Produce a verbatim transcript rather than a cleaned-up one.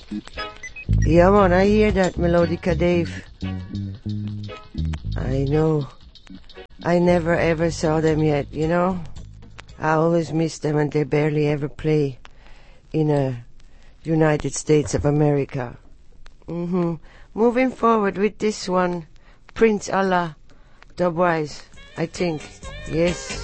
Yeah, man, I hear that, Melodica Dave. I know. I never ever saw them yet, you know? I always miss them and they barely ever play in a United States of America. Mm-hmm. Moving forward with this one, Prince Allah, Dubwise, I think. Yes.